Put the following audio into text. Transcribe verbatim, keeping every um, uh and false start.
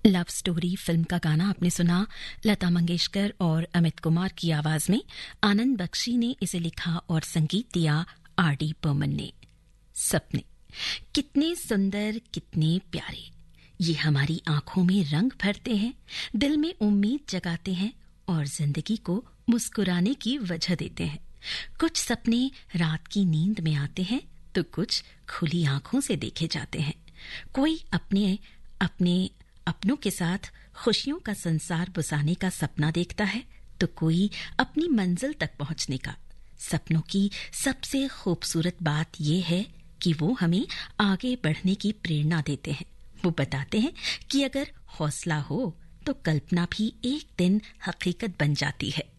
Love story film का गाना आपने सुना लता मंगेशकर और अमित कुमार की आवाज में। आनंद बख्शी ने इसे लिखा और संगीत दिया आर डी बर्मन ने। सपने कितने सुंदर, कितने प्यारे, ये हमारी आंखों में रंग भरते हैं, दिल में उम्मीद जगाते हैं और जिंदगी को मुस्कुराने की वजह देते हैं। कुछ सपने रात की नींद में आते हैं तो कुछ खुली आंखों से देखे जाते हैं। कोई अपने अपने अपनों के साथ खुशियों का संसार बसाने का सपना देखता है तो कोई अपनी मंजिल तक पहुंचने का। सपनों की सबसे खूबसूरत बात यह है कि वो हमें आगे बढ़ने की प्रेरणा देते हैं। वो बताते हैं कि अगर हौसला हो तो कल्पना भी एक दिन हकीकत बन जाती है।